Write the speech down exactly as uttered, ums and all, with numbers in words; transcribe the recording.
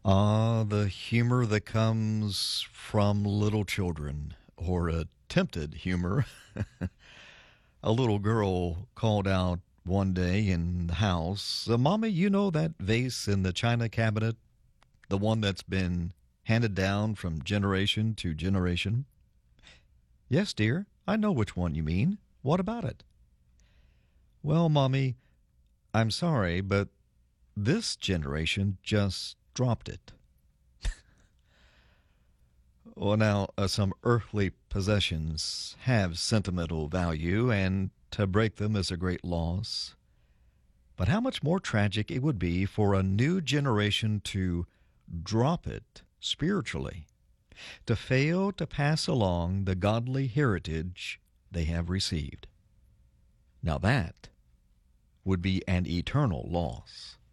Ah, the humor that comes from little children, or attempted humor. A little girl called out one day in the house, "Uh, Mommy, you know that vase in the china cabinet? The one that's been handed down from generation to generation?" "Yes, dear, I know which one you mean. What about it?" "Well, Mommy, I'm sorry, but this generation just dropped it." Well, now, uh, some earthly possessions have sentimental value, and to break them is a great loss. But how much more tragic it would be for a new generation to drop it spiritually, to fail to pass along the godly heritage they have received. Now, that would be an eternal loss.